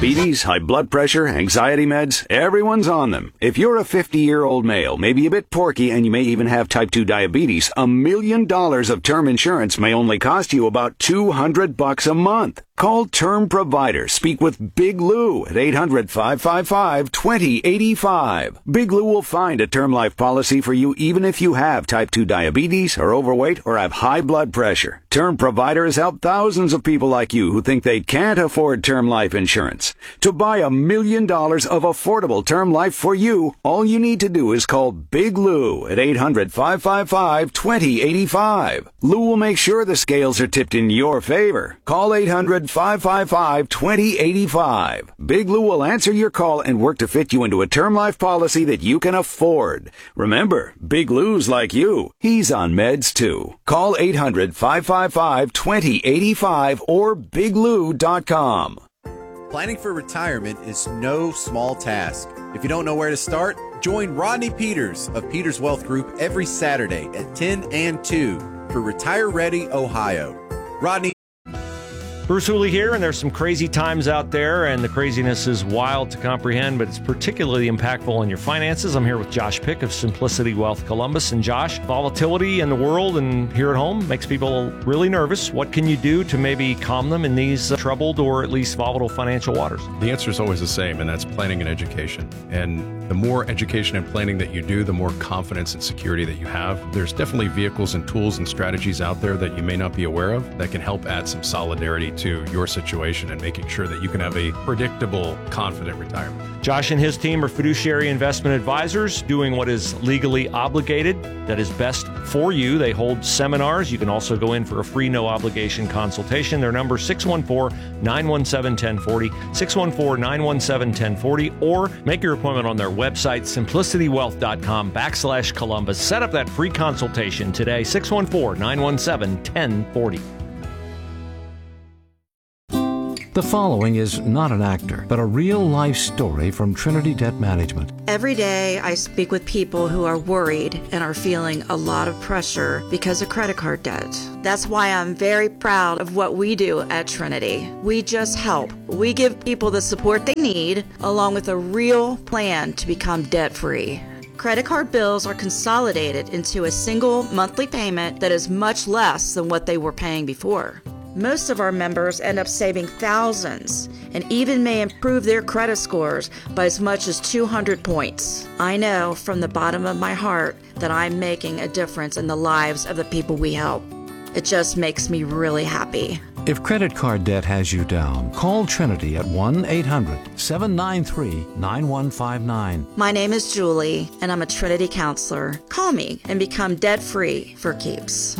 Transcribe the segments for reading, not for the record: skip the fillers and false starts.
Diabetes, high blood pressure, anxiety meds, everyone's on them. If you're a 50-year-old male, maybe a bit porky, and you may even have type 2 diabetes, $1 million of term insurance may only cost you about $200 a month. Call Term Provider. Speak with Big Lou at 800-555-2085. Big Lou will find a term life policy for you even if you have type 2 diabetes, are overweight, or have high blood pressure. Term Provider has helped thousands of people like you who think they can't afford term life insurance. To buy $1 million of affordable term life for you, all you need to do is call Big Lou at 800-555-2085. Lou will make sure the scales are tipped in your favor. Call 800-555-2085. Big Lou will answer your call and work to fit you into a term life policy that you can afford. Remember, Big Lou's like you. He's on meds too. Call 800-555-2085 or biglou.com. Planning for retirement is no small task. If you don't know where to start, join Rodney Peters of Peters Wealth Group every Saturday at 10 and 2 for Retire Ready Ohio. Rodney. Bruce Hooley here, and there's some crazy times out there, and the craziness is wild to comprehend, but it's particularly impactful on your finances. I'm here with Josh Pick of Simplicity Wealth Columbus. And Josh, volatility in the world and here at home makes people really nervous. What can you do to maybe calm them in these troubled or at least volatile financial waters? The answer is always the same, and that's planning and education. And the more education and planning that you do, the more confidence and security that you have. There's definitely vehicles and tools and strategies out there that you may not be aware of that can help add some solidarity to your situation and making sure that you can have a predictable, confident retirement. Josh and his team are fiduciary investment advisors doing what is legally obligated, that is best for you. They hold seminars. You can also go in for a free, no obligation consultation. Their number 614-917-1040, 614-917-1040, or make your appointment on their website, simplicitywealth.com/Columbus. Set up that free consultation today, 614-917-1040. The following is not an actor, but a real-life story from Trinity Debt Management. Every day I speak with people who are worried and are feeling a lot of pressure because of credit card debt. That's why I'm very proud of what we do at Trinity. We just help. We give people the support they need, along with a real plan to become debt-free. Credit card bills are consolidated into a single monthly payment that is much less than what they were paying before. Most of our members end up saving thousands and even may improve their credit scores by as much as 200 points. I know from the bottom of my heart that I'm making a difference in the lives of the people we help. It just makes me really happy. If credit card debt has you down, call Trinity at 1-800-793-9159. My name is Julie, and I'm a Trinity counselor. Call me and become debt-free for keeps.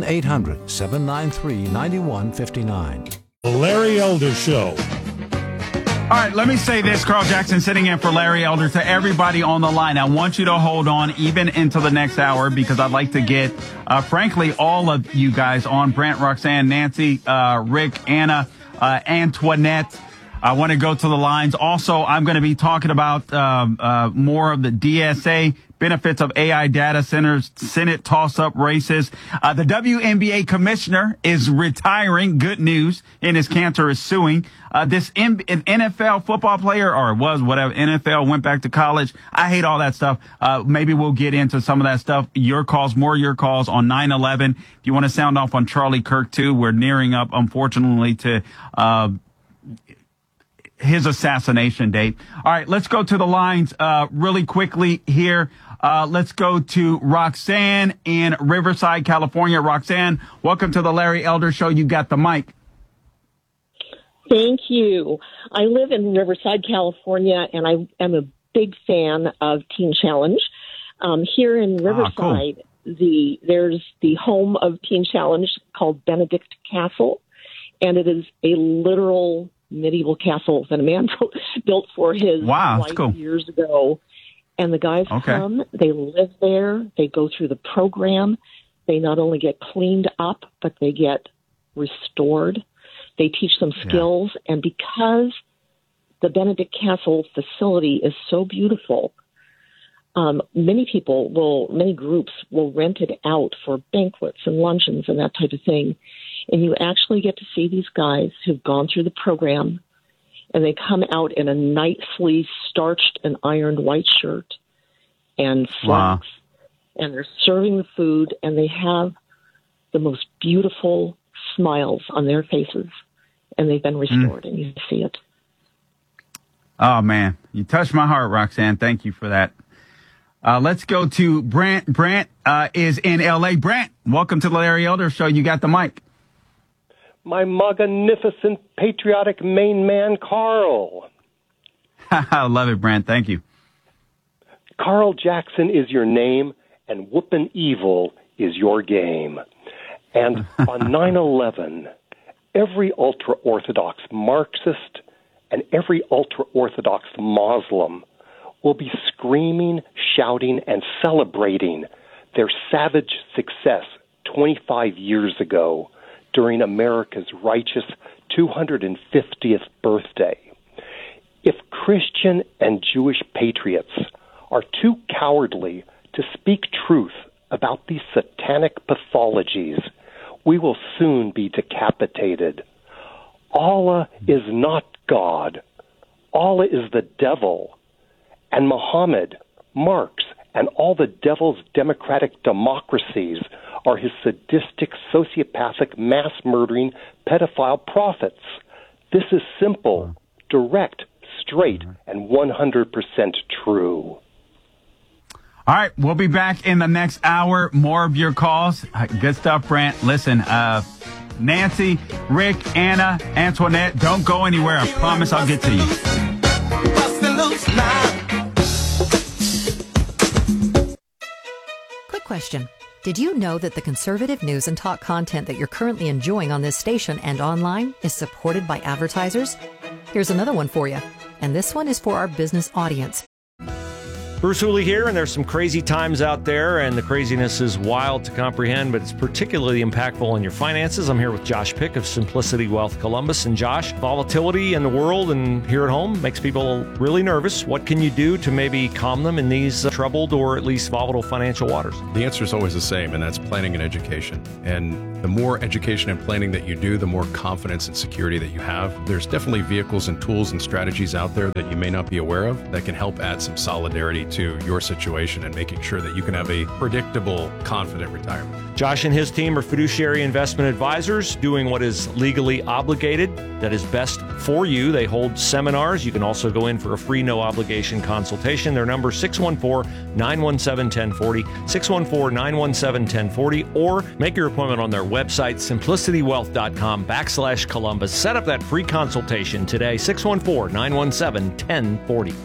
1-800-793-9159. The Larry Elder Show. All right, let me say this, Carl Jackson sitting in for Larry Elder. To everybody on the line, I want you to hold on even into the next hour because I'd like to get, frankly, all of you guys on. Brent, Roxanne, Nancy, Rick, Anna, Antoinette. I want to go to the lines. Also, I'm going to be talking about more of the DSA, benefits of AI data centers, Senate toss-up races. The WNBA commissioner is retiring. Good news. And his cancer is suing. This NFL football player, or was whatever, NFL went back to college. I hate all that stuff. Maybe we'll get into some of that stuff. Your calls, more your calls on 9/11. If you want to sound off on Charlie Kirk too, we're nearing up, unfortunately, to his assassination date. All right, let's go to the lines really quickly here. Let's go to Roxanne in Riverside, California. Roxanne, welcome to the Larry Elder Show. You got the mic. Thank you. I live in Riverside, California, and I am a big fan of Teen Challenge. Here in Riverside, cool. There's the home of Teen Challenge called Benedict Castle, and it is a literal medieval castle that a man built for his wife cool. years ago. And the guys come, they live there, they go through the program, they not only get cleaned up, but they get restored. They teach them skills, and because the Benedict Castle facility is so beautiful, many groups will rent it out for banquets and luncheons and that type of thing. And you actually get to see these guys who've gone through the program and they come out in a nicely starched and ironed white shirt and slacks, and they're serving the food, and they have the most beautiful smiles on their faces, and they've been restored, and you see it. Oh, man. You touched my heart, Roxanne. Thank you for that. Let's go to Brant. Brant is in L.A. Brant, welcome to the Larry Elder Show. You got the mic. My magnificent, patriotic Maine man, Carl. I love it, Brant. Thank you. Carl Jackson is your name, and whoopin' evil is your game. And on 9/11, every ultra-Orthodox Marxist and every ultra-Orthodox Muslim will be screaming, shouting, and celebrating their savage success 25 years ago during America's righteous 250th birthday. If Christian and Jewish patriots are too cowardly to speak truth about these satanic pathologies, we will soon be decapitated. Allah is not God. Allah is the devil. And Muhammad, Marx, and all the devil's democratic democracies are his sadistic, sociopathic, mass-murdering, pedophile prophets. This is simple, direct, straight, and 100% true. All right, we'll be back in the next hour. More of your calls. Good stuff, Brant. Listen, Nancy, Rick, Anna, Antoinette, don't go anywhere. I promise I'll get to you. Quick question. Did you know that the conservative news and talk content that you're currently enjoying on this station and online is supported by advertisers? Here's another one for you. And this one is for our business audience. Bruce Hooley here, and there's some crazy times out there, and the craziness is wild to comprehend, but it's particularly impactful on your finances. I'm here with Josh Pick of Simplicity Wealth Columbus. And Josh, volatility in the world and here at home makes people really nervous. What can you do to maybe calm them in these troubled or at least volatile financial waters? The answer is always the same, and that's planning and education. And the more education and planning that you do, the more confidence and security that you have. There's definitely vehicles and tools and strategies out there that you may not be aware of that can help add some solidarity to your situation and making sure that you can have a predictable, confident retirement. Josh and his team are fiduciary investment advisors doing what is legally obligated, that is best for you. They hold seminars. You can also go in for a free, no-obligation consultation. Their number is 614-917-1040, 614-917-1040, or make your appointment on their website, simplicitywealth.com/Columbus. Set up that free consultation today, 614-917-1040.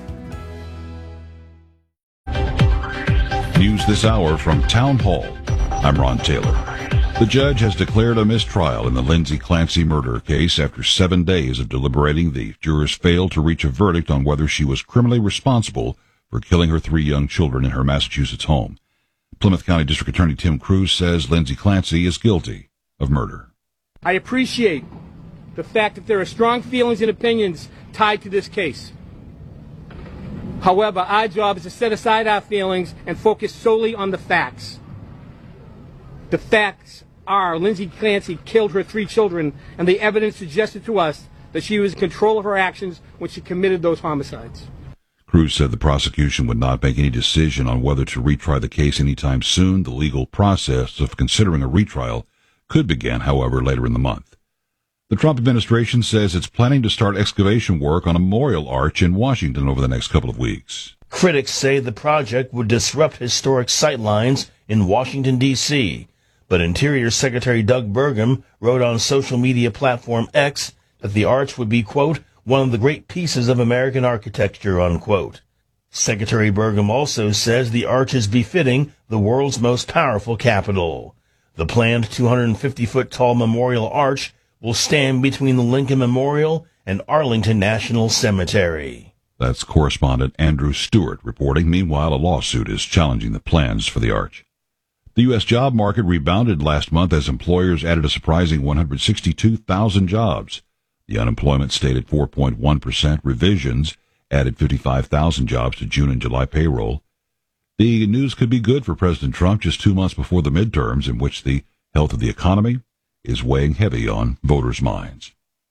News this hour from Town Hall. I'm Ron Taylor. The judge has declared a mistrial in the Lindsay Clancy murder case. After 7 days of deliberating, the jurors failed to reach a verdict on whether she was criminally responsible for killing her 3 young children in her Massachusetts home. Plymouth County District Attorney Tim Cruz says Lindsay Clancy is guilty of murder. I appreciate the fact that there are strong feelings and opinions tied to this case. However, our job is to set aside our feelings and focus solely on the facts. The facts are Lindsay Clancy killed her 3 children, and the evidence suggested to us that she was in control of her actions when she committed those homicides. Cruz said the prosecution would not make any decision on whether to retry the case anytime soon. The legal process of considering a retrial could begin, however, later in the month. The Trump administration says it's planning to start excavation work on a memorial arch in Washington over the next couple of weeks. Critics say the project would disrupt historic sightlines in Washington, D.C., but Interior Secretary Doug Burgum wrote on social media platform X that the arch would be, quote, one of the great pieces of American architecture, unquote. Secretary Burgum also says the arch is befitting the world's most powerful capital. The planned 250-foot-tall memorial arch will stand between the Lincoln Memorial and Arlington National Cemetery. That's correspondent Andrew Stewart reporting. Meanwhile, a lawsuit is challenging the plans for the arch. The U.S. job market rebounded last month as employers added a surprising 162,000 jobs. The unemployment stayed at 4.1%. Revisions added 55,000 jobs to June and July payroll. The news could be good for President Trump just 2 months before the midterms, in which the health of the economy is weighing heavy on voters' minds.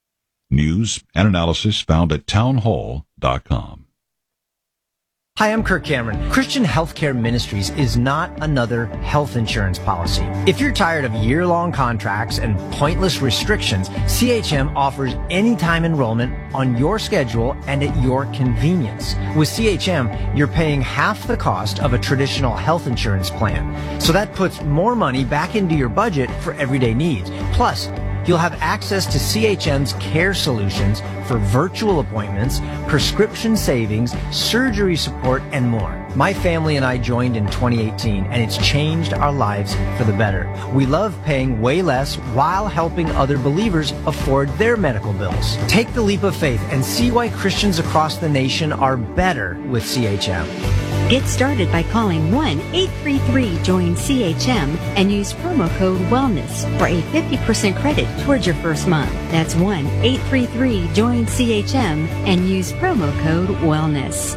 News and analysis found at townhall.com. Hi, I'm Kirk Cameron. Christian Healthcare Ministries is not another health insurance policy. If you're tired of year-long contracts and pointless restrictions, CHM offers anytime enrollment on your schedule and at your convenience. With CHM, you're paying half the cost of a traditional health insurance plan. So that puts more money back into your budget for everyday needs. Plus, you'll have access to CHM's care solutions for virtual appointments, prescription savings, surgery support, and more. My family and I joined in 2018, and it's changed our lives for the better. We love paying way less while helping other believers afford their medical bills. Take the leap of faith and see why Christians across the nation are better with CHM. Get started by calling 1-833-JOIN-CHM and use promo code WELLNESS for a 50% credit towards your first month. That's 1-833-JOIN-CHM and use promo code WELLNESS.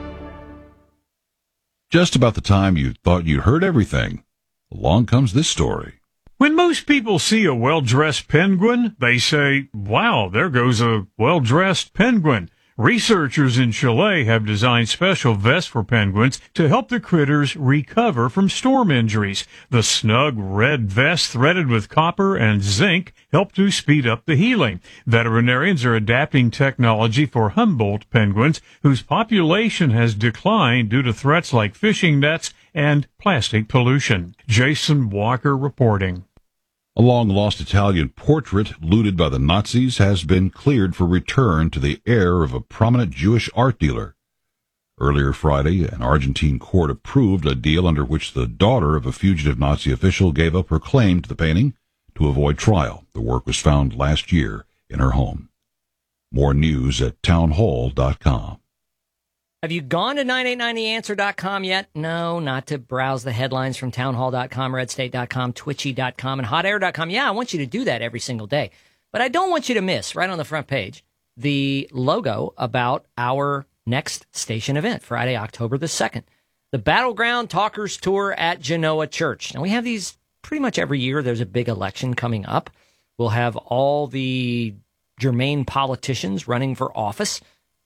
Just about the time you thought you'd heard everything, along comes this story. When most people see a well-dressed penguin, they say, wow, there goes a well-dressed penguin. Researchers in Chile have designed special vests for penguins to help the critters recover from storm injuries. The snug red vest threaded with copper and zinc help to speed up the healing. Veterinarians are adapting technology for Humboldt penguins, whose population has declined due to threats like fishing nets and plastic pollution. Jason Walker reporting. A long-lost Italian portrait looted by the Nazis has been cleared for return to the heir of a prominent Jewish art dealer. Earlier Friday, an Argentine court approved a deal under which the daughter of a fugitive Nazi official gave up her claim to the painting to avoid trial. The work was found last year in her home. More news at townhall.com. Have you gone to 989theanswer.com yet? No, not to browse the headlines from townhall.com, redstate.com, twitchy.com, and hotair.com. Yeah, I want you to do that every single day. But I don't want you to miss, right on the front page, the logo about our next station event, Friday, October the 2nd. The Battleground Talkers Tour at Genoa Church. Now, we have these pretty much every year. There's a big election coming up. We'll have all the germane politicians running for office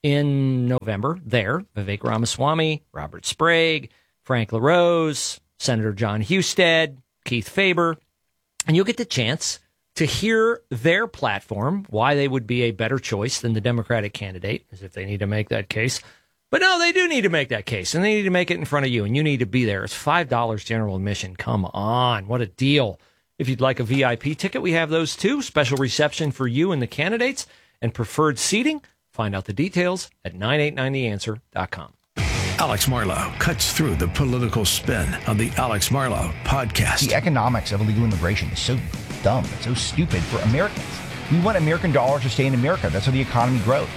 in November there. Vivek Ramaswamy, Robert Sprague, Frank LaRose, Senator John Husted, Keith Faber. And you'll get the chance to hear their platform, why they would be a better choice than the Democratic candidate, as if they need to make that case. But no, they do need to make that case, and they need to make it in front of you, and you need to be there. It's $5 general admission. Come on, what a deal. If you'd like a VIP ticket, we have those too. Special reception for you and the candidates, and preferred seating. Find out the details at 989theanswer.com. Alex Marlow cuts through the political spin on the Alex Marlow podcast. The economics of illegal immigration is so dumb. It's so stupid for Americans. We want American dollars to stay in America. That's how the economy grows.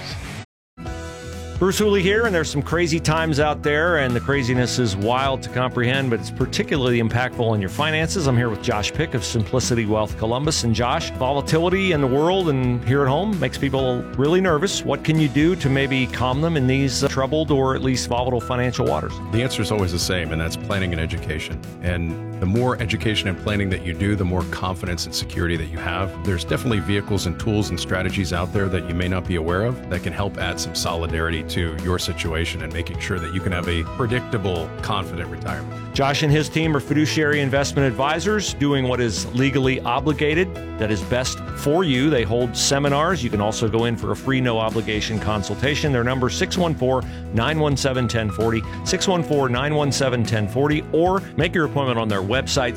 Bruce Hooley here, and there's some crazy times out there, and the craziness is wild to comprehend, but it's particularly impactful on your finances. I'm here with Josh Pick of Simplicity Wealth Columbus. And Josh, volatility in the world and here at home makes people really nervous. What can you do to maybe calm them in these troubled or at least volatile financial waters? The answer is always the same, and that's planning and education. And the more education and planning that you do, the more confidence and security that you have. There's definitely vehicles and tools and strategies out there that you may not be aware of that can help add some solidarity to your situation and making sure that you can have a predictable, confident retirement. Josh and his team are fiduciary investment advisors doing what is legally obligated, that is best for you. They hold seminars. You can also go in for a free, no-obligation consultation. Their number is 614-917-1040, 614-917-1040, or make your appointment on their website,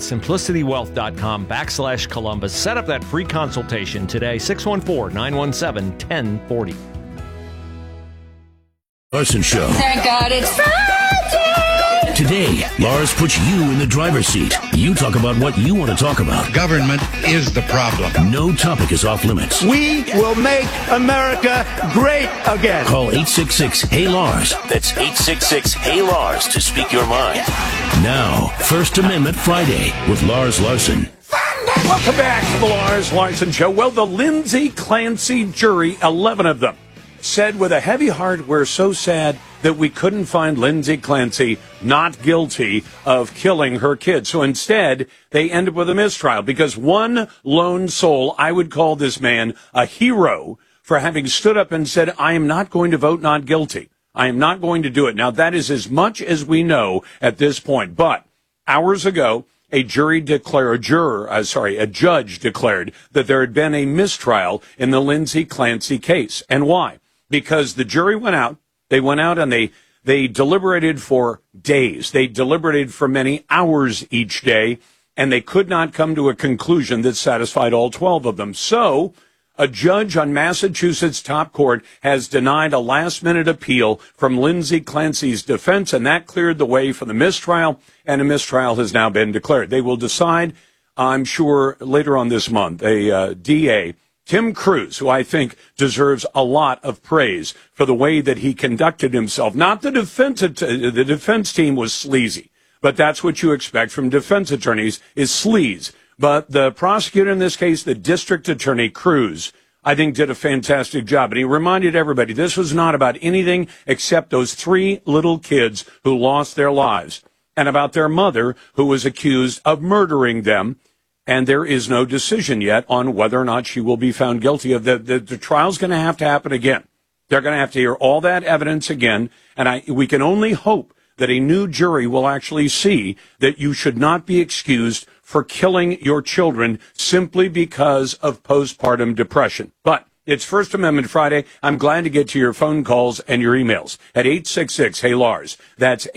simplicitywealth.com/Columbus. Set up that free consultation today, 614-917-1040. Larson Show. Thank God it's Friday! Today, Lars puts you in the driver's seat. You talk about what you want to talk about. Government is the problem. No topic is off limits. We will make America great again. Call 866-HEY-LARS. That's 866-HEY-LARS to speak your mind. Now, First Amendment Friday with Lars Larson. Welcome back to the Lars Larson Show. Well, the Lindsay Clancy jury, 11 of them, said with a heavy heart, we're so sad that we couldn't find Lindsay Clancy not guilty of killing her kid. So instead, they ended with a mistrial because one lone soul, I would call this man a hero for having stood up and said, I am not going to vote not guilty. I am not going to do it. Now, that is as much as we know at this point. But hours ago, a judge declared that there had been a mistrial in the Lindsay Clancy case. And why? Because the jury went out. They went out and they deliberated for days. They deliberated for many hours each day, and they could not come to a conclusion that satisfied all 12 of them. So a judge on Massachusetts top court has denied a last-minute appeal from Lindsay Clancy's defense, and that cleared the way for the mistrial, and a mistrial has now been declared. They will decide, I'm sure, later on this month. A DA, Tim Cruz, who I think deserves a lot of praise for the way that he conducted himself. Not the defense team was sleazy, but that's what you expect from defense attorneys is sleaze. But the prosecutor in this case, the district attorney, Cruz, I think did a fantastic job. And he reminded everybody this was not about anything except those 3 little kids who lost their lives and about their mother who was accused of murdering them. And there is no decision yet on whether or not she will be found guilty of the trial's going to happen again. They're going to have to hear all that evidence again. And we can only hope that a new jury will actually see that you should not be excused for killing your children simply because of postpartum depression. But it's First Amendment Friday. I'm glad to get to your phone calls and your emails at 866-HEY-LARS. That's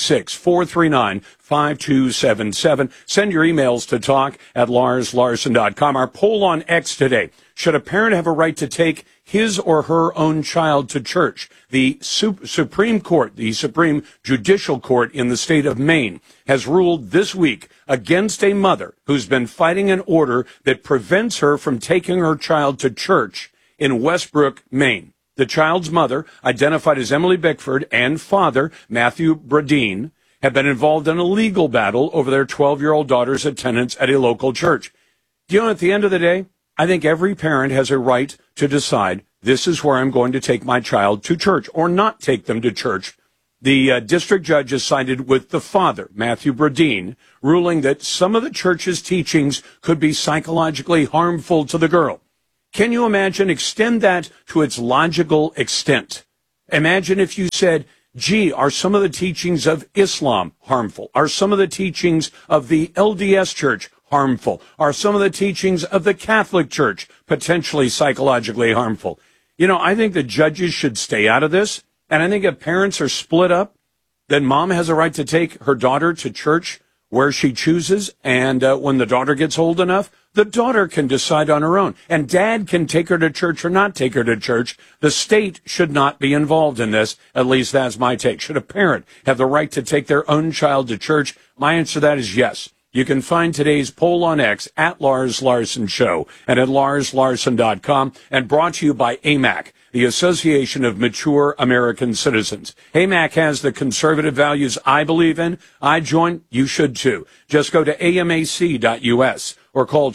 866-439-5277. Send your emails to talk@LarsLarson.com. Our poll on X today. Should a parent have a right to take his or her own child to church? The Supreme Court, the Supreme Judicial Court in the state of Maine, has ruled this week against a mother who's been fighting an order that prevents her from taking her child to church in Westbrook, Maine. The child's mother, identified as Emily Bickford, and father, Matthew Bradeen, have been involved in a legal battle over their 12-year-old daughter's attendance at a local church. Do you know, at the end of the day, I think every parent has a right to decide this is where I'm going to take my child to church or not take them to church. The district judge has sided with the father, Matthew Bradeen, ruling that some of the church's teachings could be psychologically harmful to the girl. Can you imagine? Extend that to its logical extent. Imagine if you said, gee, are some of the teachings of Islam harmful? Are some of the teachings of the LDS Church harmful? Are some of the teachings of the Catholic Church potentially psychologically harmful? You know, I think the judges should stay out of this. And I think if parents are split up, then mom has a right to take her daughter to church where she chooses. And when the daughter gets old enough, the daughter can decide on her own. And dad can take her to church or not take her to church. The state should not be involved in this. At least that's my take. Should a parent have the right to take their own child to church? My answer to that is yes. You can find today's poll on X at Lars Larson Show and at LarsLarson.com, and brought to you by AMAC, the Association of Mature American Citizens. AMAC has the conservative values I believe in. I join. You should too. Just go to amac.us or call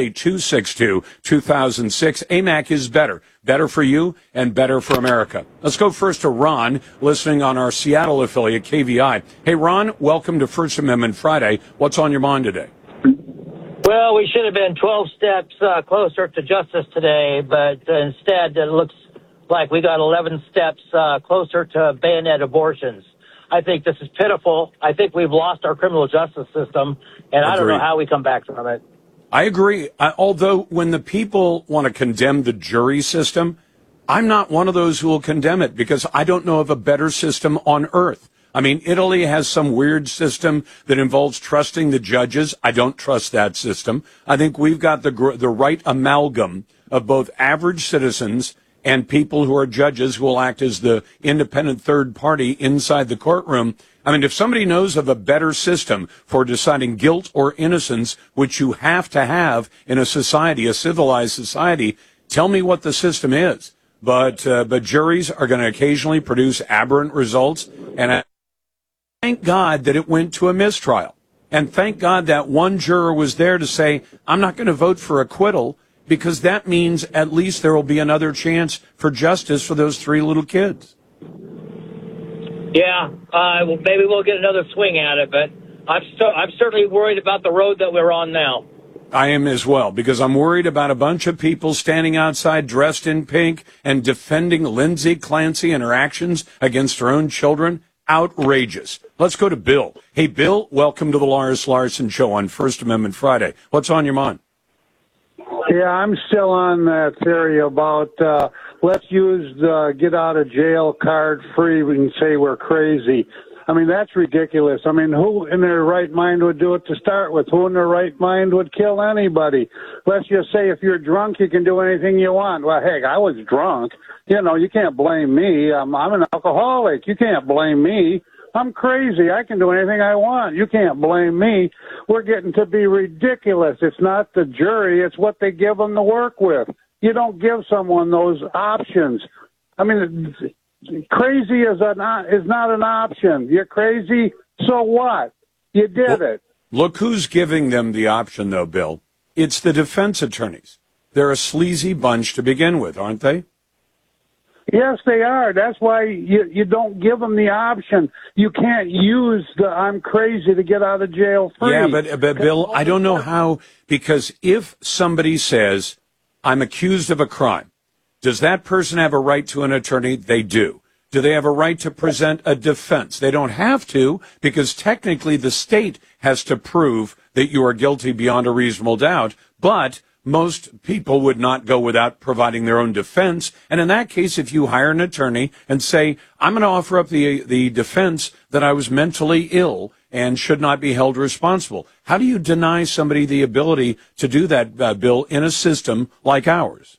888-262-2006. AMAC is better. Better for you and better for America. Let's go first to Ron, listening on our Seattle affiliate, KVI. Hey, Ron, welcome to First Amendment Friday. What's on your mind today? Well, we should have been 12 steps closer to justice today, but instead it looks like we got 11 steps closer to bayonet abortions. I think this is pitiful. I think we've lost our criminal justice system, and I don't know how we come back from it. I agree. Although when the people want to condemn the jury system, I'm not one of those who will condemn it because I don't know of a better system on earth. I mean, Italy has some weird system that involves trusting the judges. I don't trust that system. I think we've got the right amalgam of both average citizens and people who are judges who will act as the independent third party inside the courtroom. I mean, if somebody knows of a better system for deciding guilt or innocence, which you have to have in a society, a civilized society, tell me what the system is. But juries are going to occasionally produce aberrant results, and I thank God that it went to a mistrial. And thank God that one juror was there to say, I'm not going to vote for acquittal, because that means at least there will be another chance for justice for those 3 little kids. Yeah, well, maybe we'll get another swing at it, but I'm certainly worried about the road that we're on now. I am as well, because I'm worried about a bunch of people standing outside dressed in pink and defending Lindsay Clancy and her actions against her own children. Outrageous. Let's go to Bill. Hey, Bill, welcome to the Lars Larson Show on First Amendment Friday. What's on your mind? Yeah, I'm still on that theory about let's use the get out of jail card free and say we're crazy. I mean, that's ridiculous. I mean, who in their right mind would do it to start with? Who in their right mind would kill anybody? Let's just say if you're drunk, you can do anything you want. Well, heck, I was drunk. You know, you can't blame me. I'm an alcoholic. You can't blame me. I'm crazy. I can do anything I want. You can't blame me. We're getting to be ridiculous. It's not the jury. It's what they give them to work with. You don't give someone those options. I mean, crazy is not an option. You're crazy, so what? You did it. Look who's giving them the option, though, Bill. It's the defense attorneys. They're a sleazy bunch to begin with, aren't they? Yes, they are. That's why you don't give them the option. You can't use the I'm crazy to get out of jail free. Yeah, but Bill, I don't know how, because if somebody says, I'm accused of a crime, does that person have a right to an attorney? They do. Do they have a right to present a defense? They don't have to, because technically the state has to prove that you are guilty beyond a reasonable doubt, but most people would not go without providing their own defense. And in that case, if you hire an attorney and say, I'm going to offer up the defense that I was mentally ill and should not be held responsible, how do you deny somebody the ability to do that, Bill, in a system like ours?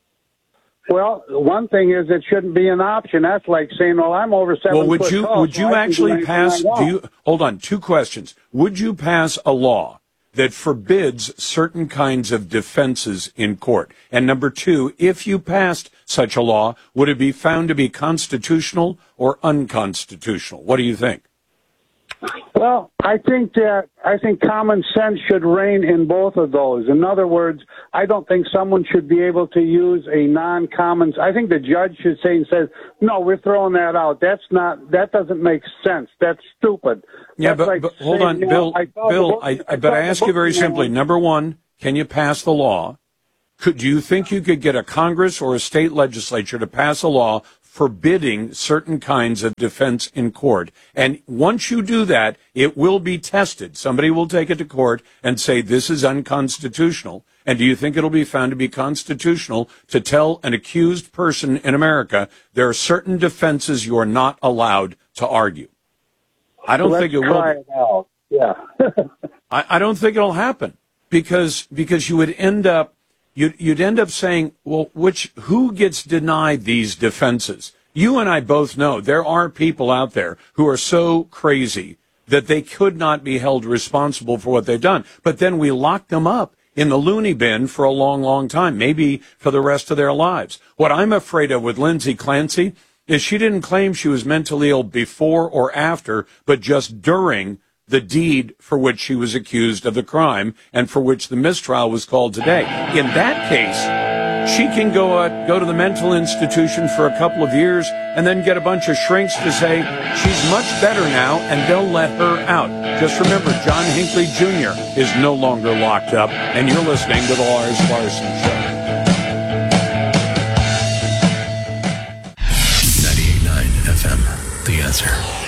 Well, one thing is it shouldn't be an option. That's like saying, well, I'm over 7 Well, foot tall, would you so actually pass, hold on, two questions. Would you pass a law that forbids certain kinds of defenses in court? And number two, if you passed such a law, would it be found to be constitutional or unconstitutional? What do you think? Well, I think common sense should reign in both of those. In other words, I don't think someone should be able to use a non-common. I think the judge should say, no, we're throwing that out. That doesn't make sense. That's stupid. Yeah, That's but hold on, Bill. I ask you very simply. Number one, can you pass the law? Do you think you could get a Congress or a state legislature to pass a law forbidding certain kinds of defense in court? And once you do that, it will be tested. Somebody will take it to court and say this is unconstitutional. And do you think it'll be found to be constitutional to tell an accused person in America there are certain defenses you are not allowed to argue? I don't think it will. Try it out. Yeah. I don't think it'll happen because you would end up You'd end up saying, well, who gets denied these defenses? You and I both know there are people out there who are so crazy that they could not be held responsible for what they've done. But then we lock them up in the loony bin for a long, long time, maybe for the rest of their lives. What I'm afraid of with Lindsay Clancy is she didn't claim she was mentally ill before or after, but just during the deed for which she was accused of the crime and for which the mistrial was called today. In that case, she can go to the mental institution for a couple of years and then get a bunch of shrinks to say she's much better now and they'll let her out. Just remember, John Hinckley Jr. is no longer locked up, and you're listening to the Lars Larson Show. 98.9 FM, The Answer.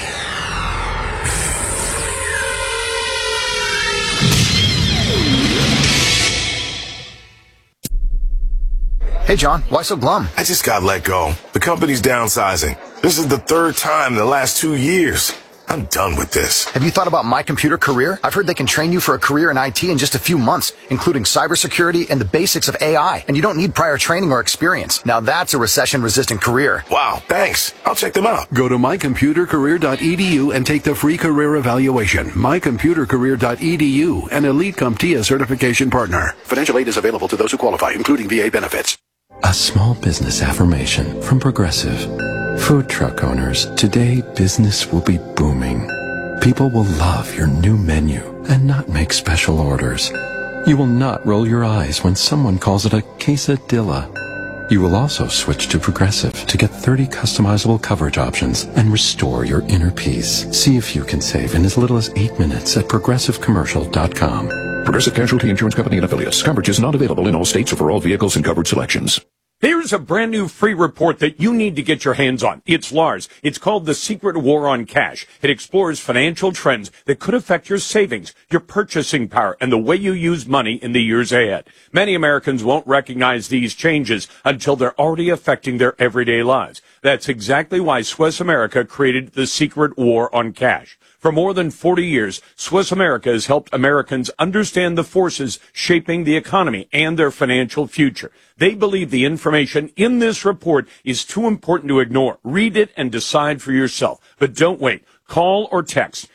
Hey, John, why so glum? I just got let go. The company's downsizing. This is the third time in the last 2 years. I'm done with this. Have you thought about My Computer Career? I've heard they can train you for a career in IT in just a few months, including cybersecurity and the basics of AI. And you don't need prior training or experience. Now that's a recession-resistant career. Wow, thanks. I'll check them out. Go to mycomputercareer.edu and take the free career evaluation. mycomputercareer.edu, an Elite CompTIA certification partner. Financial aid is available to those who qualify, including VA benefits. A small business affirmation from Progressive. Food truck owners, today business will be booming. People will love your new menu and not make special orders. You will not roll your eyes when someone calls it a quesadilla. You will also switch to Progressive to get 30 customizable coverage options and restore your inner peace. See if you can save in as little as 8 minutes at progressivecommercial.com. Progressive Casualty Insurance Company and affiliates. Coverage is not available in all states or for all vehicles and covered selections. Here's a brand new free report that you need to get your hands on. It's Lars. It's called The Secret War on Cash. It explores financial trends that could affect your savings, your purchasing power, and the way you use money in the years ahead. Many Americans won't recognize these changes until they're already affecting their everyday lives. That's exactly why Swiss America created The Secret War on Cash. For more than 40 years, Swiss America has helped Americans understand the forces shaping the economy and their financial future. They believe the information in this report is too important to ignore. Read it and decide for yourself. But don't wait. Call or text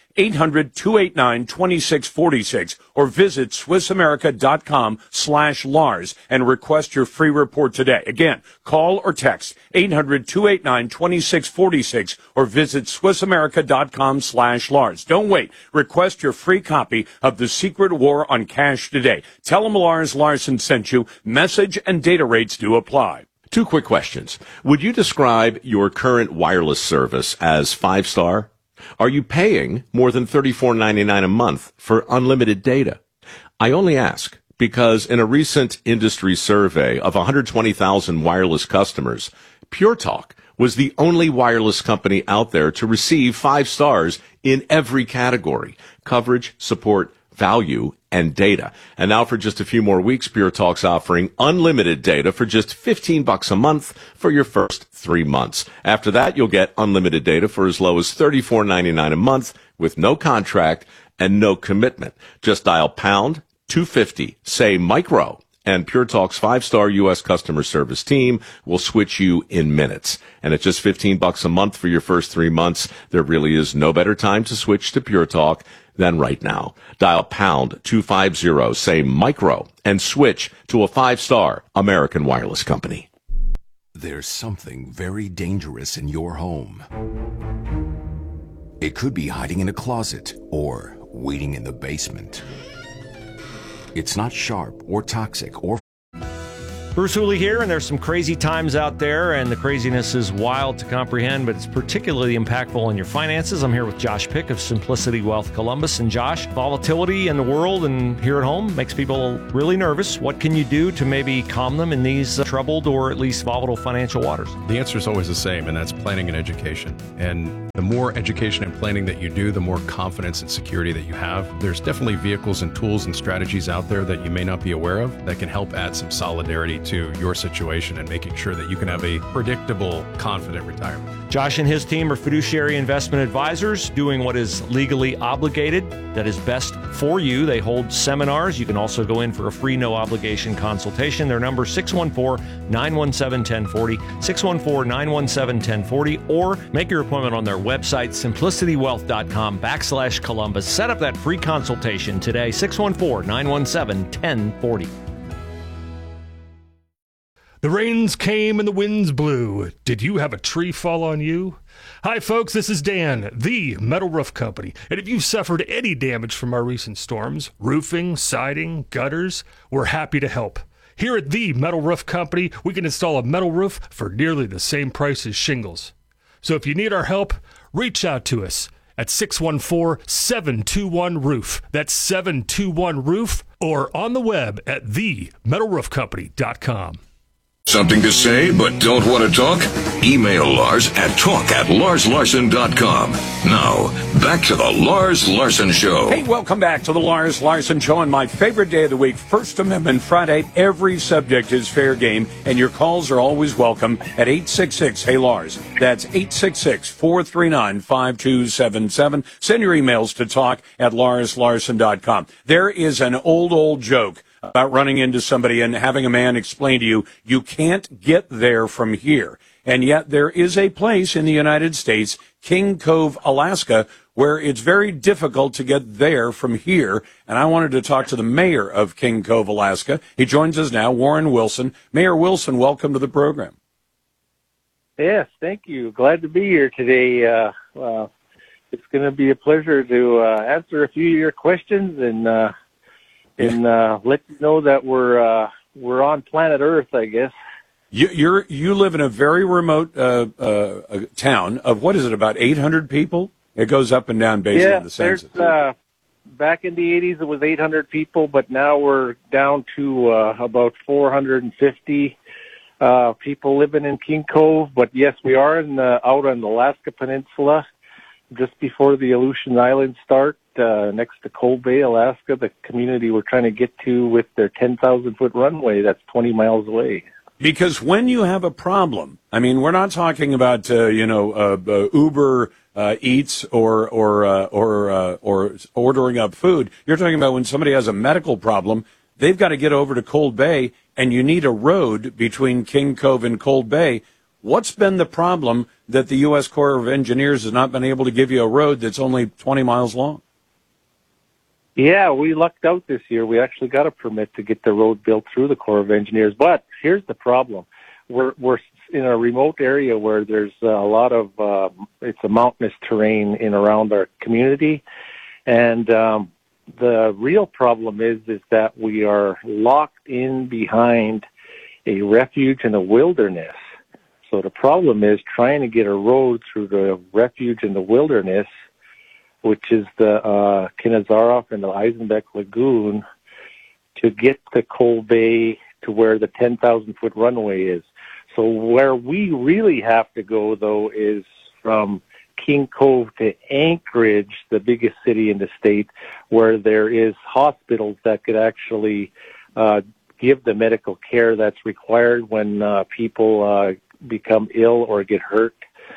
800-289-2646 or visit SwissAmerica.com/Lars and request your free report today. Again, call or text 800-289-2646 or visit SwissAmerica.com/Lars. Don't wait. Request your free copy of The Secret War on Cash today. Tell them Lars Larson sent you. Message and data rates do apply. Two quick questions. Would you describe your current wireless service as 5-star? Are you paying more than $34.99 a month for unlimited data? I only ask because in a recent industry survey of 120,000 wireless customers, Pure Talk was the only wireless company out there to receive 5 stars in every category: coverage, support, value, and data. And now for just a few more weeks, Pure Talk's offering unlimited data for just $15 a month for your first 3 months. After that, you'll get unlimited data for as low as $34.99 a month with no contract and no commitment. Just dial pound 250, say micro, and Pure Talk's 5-star U.S. customer service team will switch you in minutes. And at just $15 a month for your first 3 months, there really is no better time to switch to Pure Talk than right now. Dial pound 250, say micro, and switch to a 5-star American wireless company. There's something very dangerous in your home. It could be hiding in a closet or waiting in the basement. It's not sharp or toxic or... Bruce Hooley here, and there's some crazy times out there, and the craziness is wild to comprehend, but it's particularly impactful on your finances. I'm here with Josh Pick of Simplicity Wealth Columbus. And Josh, volatility in the world and here at home makes people really nervous. What can you do to maybe calm them in these troubled or at least volatile financial waters? The answer is always the same, and that's planning and education. And the more education and planning that you do, the more confidence and security that you have. There's definitely vehicles and tools and strategies out there that you may not be aware of that can help add some solidarity to your situation and making sure that you can have a predictable, confident retirement. Josh and his team are fiduciary investment advisors doing what is legally obligated, that is best for you. They hold seminars. You can also go in for a free, no-obligation consultation. Their number is 614-917-1040, 614-917-1040, or make your appointment on their website, simplicitywealth.com/Columbus. Set up that free consultation today, 614-917-1040. The rains came and the winds blew. Did you have a tree fall on you? Hi, folks. This is Dan, the Metal Roof Company. And if you've suffered any damage from our recent storms, roofing, siding, gutters, we're happy to help. Here at the Metal Roof Company, we can install a metal roof for nearly the same price as shingles. So if you need our help, reach out to us at 614-721-ROOF. That's 721-ROOF, or on the web at themetalroofcompany.com. Something to say but don't want to talk? Email Lars at talk@LarsLarson.com. Now, back to the Lars Larson Show. Hey, welcome back to the Lars Larson Show on my favorite day of the week, First Amendment Friday. Every subject is fair game, and your calls are always welcome at 866-HEY-LARS. That's 866-439-5277. Send your emails to talk@LarsLarson.com. There is an old joke about running into somebody and having a man explain to you, you can't get there from here. And yet there is a place in the United States, King Cove, Alaska, where it's very difficult to get there from here. And I wanted to talk to the mayor of King Cove, Alaska. He joins us now, Warren Wilson. Mayor Wilson, welcome to the program. Yes, thank you. Glad to be here today. It's going to be a pleasure to answer a few of your questions and let you know that we're on planet Earth, I guess. You live in a very remote town of, what is it, about 800 people? It goes up and down based on the census. back in the 80s, it was 800 people, but now we're down to about 450 people living in King Cove. But yes, we are out on the Alaska Peninsula, just before the Aleutian Islands start, next to Cold Bay, Alaska, the community we're trying to get to with their 10,000-foot runway that's 20 miles away. Because when you have a problem, I mean, we're not talking about Uber Eats or ordering up food. You're talking about when somebody has a medical problem, they've got to get over to Cold Bay, and you need a road between King Cove and Cold Bay. What's been the problem that the U.S. Corps of Engineers has not been able to give you a road that's only 20 miles long? Yeah, we lucked out this year. We actually got a permit to get the road built through the Corps of Engineers. But here's the problem. We're in a remote area where there's a lot of, it's a mountainous terrain in around our community. And the real problem is that we are locked in behind a refuge in the wilderness. So the problem is trying to get a road through the refuge in the wilderness, which is the Kinnazaroff and the Eisenbeck Lagoon, to get to Cold Bay to where the 10,000-foot runway is. So where we really have to go, though, is from King Cove to Anchorage, the biggest city in the state, where there is hospitals that could actually give the medical care that's required when people become ill or get hurt,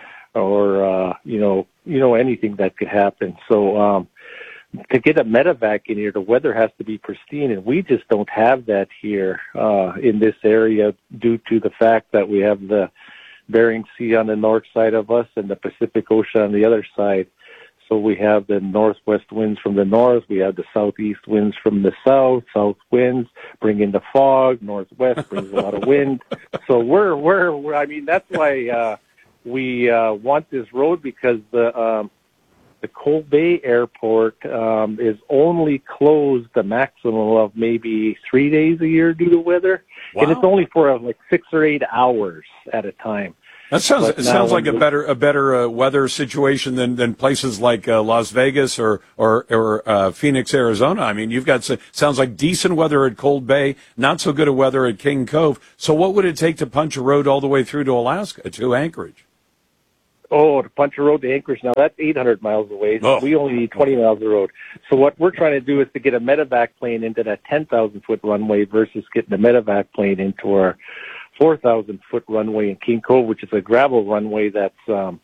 or anything that could happen. So to get a medevac in here, the weather has to be pristine, and we just don't have that here in this area due to the fact that we have the Bering Sea on the north side of us and the Pacific Ocean on the other side. So we have the northwest winds from the north, we have the southeast winds from the south winds bring in the fog, northwest brings a lot of wind. So we're I mean, that's why we want this road, because the Cold Bay Airport is only closed the maximum of maybe 3 days a year due to weather. Wow. And it's only for like 6 or 8 hours at a time. That sounds like a better weather situation than places like Las Vegas or Phoenix, Arizona. I mean, you've got sounds like decent weather at Cold Bay, not so good a weather at King Cove. So what would it take to punch a road all the way through to Alaska, to Anchorage? Oh, to punch a road to Anchorage, now that's 800 miles away. So we only need 20 miles of road. So what we're trying to do is to get a medevac plane into that 10,000-foot runway versus getting a medevac plane into our 4,000-foot runway in King Cove, which is a gravel runway. That's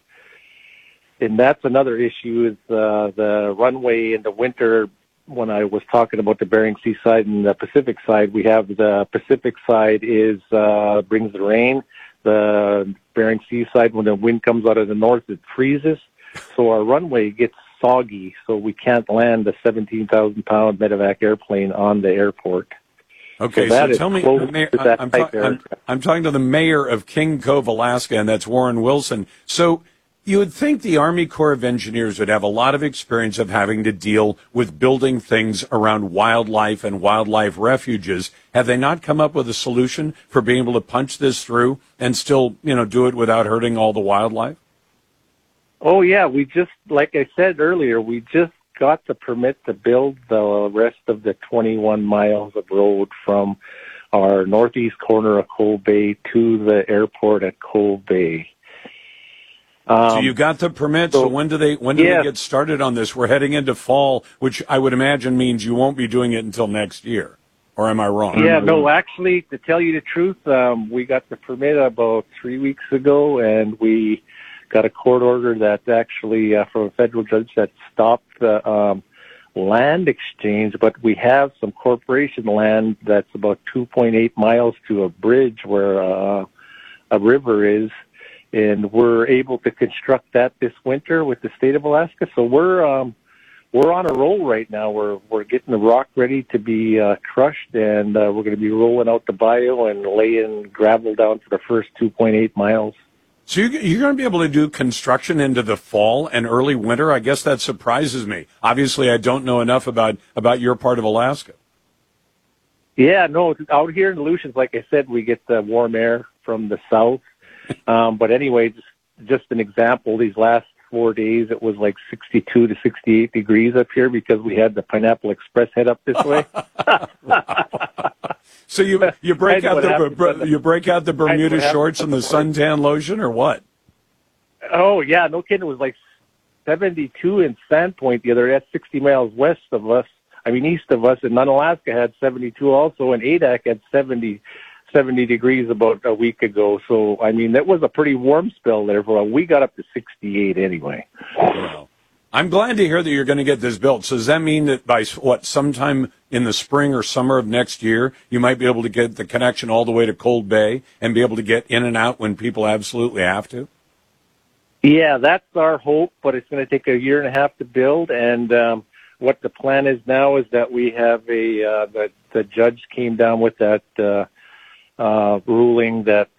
and that's another issue, is the runway in the winter. When I was talking about the Bering Sea side and the Pacific side, we have the Pacific side is brings the rain. The Bering Sea side, when the wind comes out of the north, it freezes. So our runway gets soggy, so we can't land a 17,000-pound medevac airplane on the airport. Okay, so tell me, I'm talking to the mayor of King Cove, Alaska, and that's Warren Wilson. So you would think the Army Corps of Engineers would have a lot of experience of having to deal with building things around wildlife and wildlife refuges. Have they not come up with a solution for being able to punch this through and still, do it without hurting all the wildlife? Oh, yeah. We just, like I said earlier, we just got the permit to build the rest of the 21 miles of road from our northeast corner of Cold Bay to the airport at Cold Bay. So you got the permit. So when do they get started on this? We're heading into fall, which I would imagine means you won't be doing it until next year. Or am I wrong? Yeah, no, actually, to tell you the truth, we got the permit about 3 weeks ago, and we got a court order that actually from a federal judge that stopped the land exchange, but we have some corporation land that's about 2.8 miles to a bridge where a river is, and we're able to construct that this winter with the state of Alaska. So we're on a roll right now. We're getting the rock ready to be crushed, and we're going to be rolling out the bio and laying gravel down for the first 2.8 miles. So you're going to be able to do construction into the fall and early winter? I guess that surprises me. Obviously, I don't know enough about your part of Alaska. Yeah, no, out here in Aleutians, like I said, we get the warm air from the south. But anyway, just an example, these last 4 days, it was like 62 to 68 degrees up here because we had the Pineapple Express head up this way. So you break out the Bermuda shorts and the suntan lotion, or what? Oh yeah, no kidding. It was like 72 in Sandpoint the other day. That's 60 miles east of us, and Unalaska had 72 also, and Adak had 70 degrees about a week ago. So, that was a pretty warm spell there. We got up to 68 anyway. Wow. I'm glad to hear that you're going to get this built. So does that mean that by sometime in the spring or summer of next year, you might be able to get the connection all the way to Cold Bay and be able to get in and out when people absolutely have to? Yeah, that's our hope, but it's going to take a year and a half to build. And what the plan is now is that we have the judge came down with that ruling that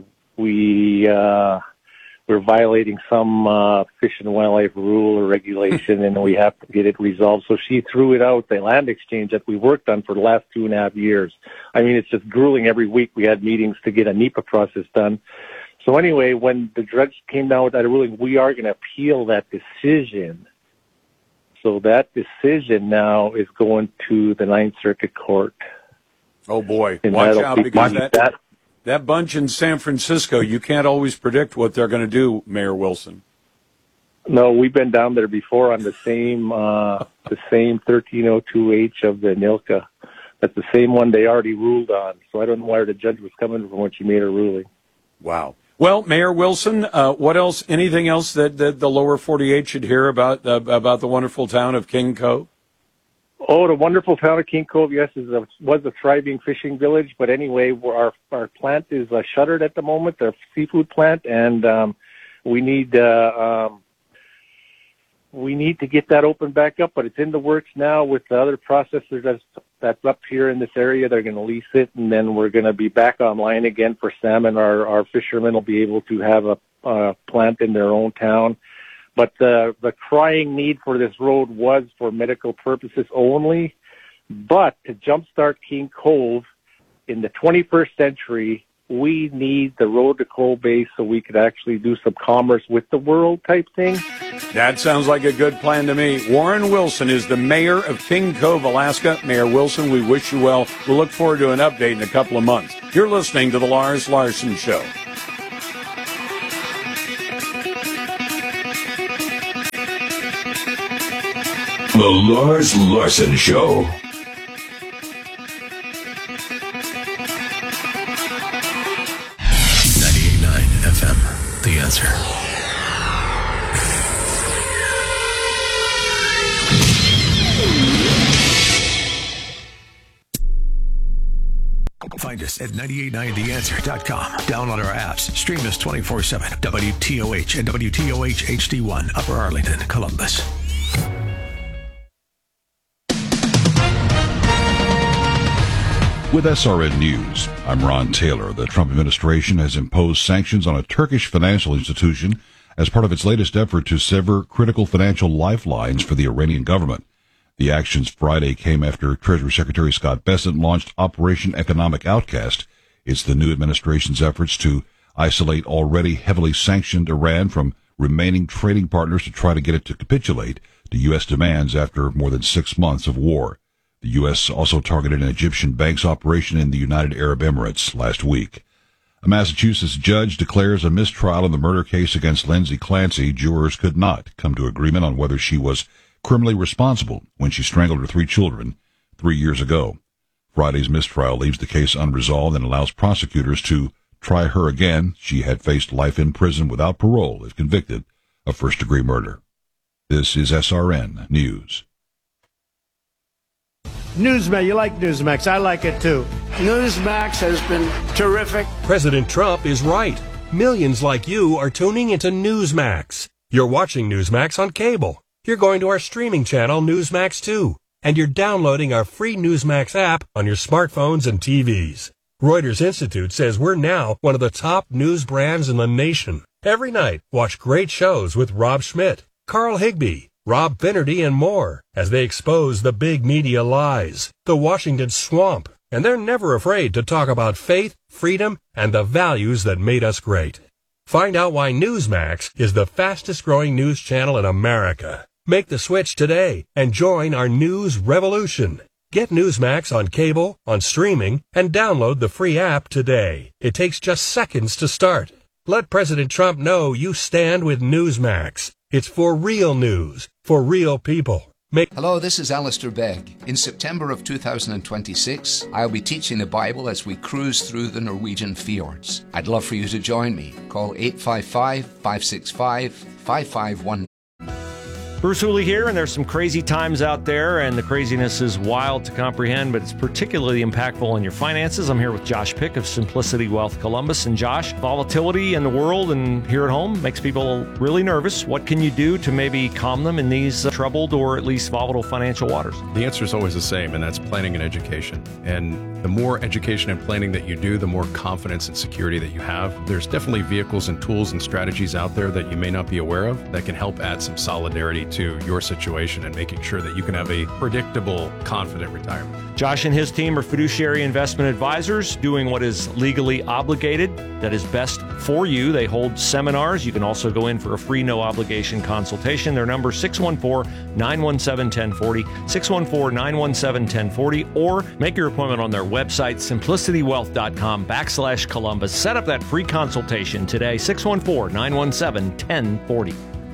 we're violating some Fish and Wildlife rule or regulation, and we have to get it resolved. So she threw it out, the land exchange that we worked on for the last 2.5 years. It's just grueling. Every week we had meetings to get a NEPA process done. So anyway, when the judge came down with that ruling, we are going to appeal that decision. So that decision now is going to the Ninth Circuit Court. Oh boy, and watch out, because that bunch in San Francisco, you can't always predict what they're going to do, Mayor Wilson. No, we've been down there before on the same 1302H of the NILCA. That's the same one they already ruled on. So I don't know where the judge was coming from when she made her ruling. Wow. Well, Mayor Wilson, what else? Anything else that the lower 48 should hear about the wonderful town of King Cove? Oh, the wonderful town of King Cove, yes, was a thriving fishing village. But anyway, our plant is shuttered at the moment, the seafood plant, and we need to get that open back up. But it's in the works now with the other processors that's up here in this area. They're going to lease it, and then we're going to be back online again for salmon. Our fishermen will be able to have a plant in their own town. But the crying need for this road was for medical purposes only. But to jumpstart King Cove in the 21st century, we need the road to Cold Bay so we could actually do some commerce with the world type thing. That sounds like a good plan to me. Warren Wilson is the mayor of King Cove, Alaska. Mayor Wilson, we wish you well. We'll look forward to an update in a couple of months. You're listening to The Lars Larson Show. The Lars Larson Show. FM, The Answer. Find us at 989theanswer.com. Download our apps. Stream us 24/7. WTOH and WTOH HD1, Upper Arlington, Columbus. With SRN News, I'm Ron Taylor. The Trump administration has imposed sanctions on a Turkish financial institution as part of its latest effort to sever critical financial lifelines for the Iranian government. The actions Friday came after Treasury Secretary Scott Bessent launched Operation Economic Outcast. It's the new administration's efforts to isolate already heavily sanctioned Iran from remaining trading partners to try to get it to capitulate to U.S. demands after more than 6 months of war. The U.S. also targeted an Egyptian bank's operation in the United Arab Emirates last week. A Massachusetts judge declares a mistrial in the murder case against Lindsay Clancy. Jurors could not come to agreement on whether she was criminally responsible when she strangled her 3 children 3 years ago. Friday's mistrial leaves the case unresolved and allows prosecutors to try her again. She had faced life in prison without parole if convicted of first-degree murder. This is SRN News. Newsmax, you like Newsmax. I like it too. Newsmax has been terrific. President Trump is right. Millions like you are tuning into Newsmax. You're watching Newsmax on cable. You're going to our streaming channel, Newsmax 2. And you're downloading our free Newsmax app on your smartphones and TVs. Reuters Institute says we're now one of the top news brands in the nation. Every night, watch great shows with Rob Schmidt, Carl Higbie, Rob Finnerty, and more as they expose the big media lies, the Washington swamp, and they're never afraid to talk about faith, freedom, and the values that made us great. Find out why Newsmax is the fastest growing news channel in America. Make the switch today and join our news revolution. Get Newsmax on cable, on streaming, and download the free app today. It takes just seconds to start. Let President Trump know you stand with Newsmax. It's for real news, for real people. Hello, this is Alistair Begg. In September of 2026, I'll be teaching the Bible as we cruise through the Norwegian fjords. I'd love for you to join me. Call 855-565-5519. Bruce Hooley here, and there's some crazy times out there, and the craziness is wild to comprehend, but it's particularly impactful on your finances. I'm here with Josh Pick of Simplicity Wealth Columbus. And Josh, volatility in the world and here at home makes people really nervous. What can you do to maybe calm them in these troubled or at least volatile financial waters? The answer is always the same, and that's planning and education. And the more education and planning that you do, the more confidence and security that you have. There's definitely vehicles and tools and strategies out there that you may not be aware of that can help add some solidarity to your situation and making sure that you can have a predictable, confident retirement. Josh and his team are fiduciary investment advisors doing what is legally obligated, that is best for you. They hold seminars. You can also go in for a free, no-obligation consultation. Their number is 614-917-1040, 614-917-1040, or make your appointment on their website, simplicitywealth.com/Columbus. Set up that free consultation today, 614-917-1040.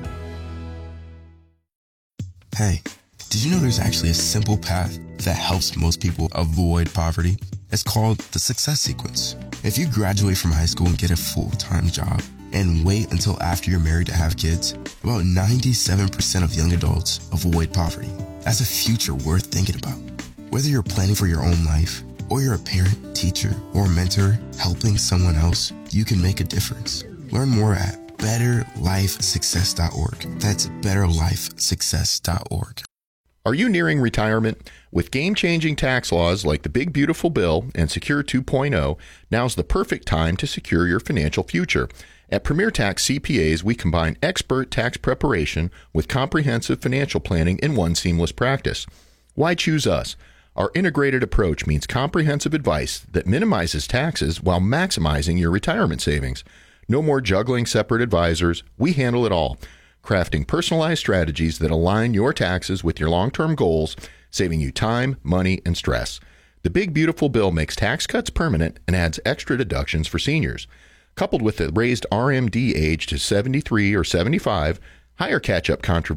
Hey, did you know there's actually a simple path that helps most people avoid poverty? It's called the Success Sequence. If you graduate from high school and get a full-time job and wait until after you're married to have kids, about 97% of young adults avoid poverty. That's a future worth thinking about. Whether you're planning for your own life, or you're a parent, teacher, or mentor helping someone else, you can make a difference. Learn more at betterlifesuccess.org. That's betterlifesuccess.org. Are you nearing retirement? With game-changing tax laws like the Big Beautiful Bill and Secure 2.0, now's the perfect time to secure your financial future. At Premier Tax CPAs, we combine expert tax preparation with comprehensive financial planning in one seamless practice. Why choose us? Our integrated approach means comprehensive advice that minimizes taxes while maximizing your retirement savings. No more juggling separate advisors. We handle it all, crafting personalized strategies that align your taxes with your long-term goals, saving you time, money, and stress. The Big Beautiful Bill makes tax cuts permanent and adds extra deductions for seniors. Coupled with the raised RMD age to 73 or 75, higher catch-up contributions